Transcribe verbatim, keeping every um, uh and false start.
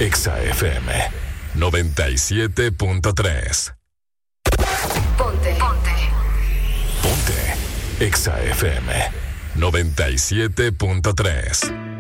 Exa F M noventa y siete punto tres. Ponte. Ponte. Ponte. Exa F M noventa y siete punto tres.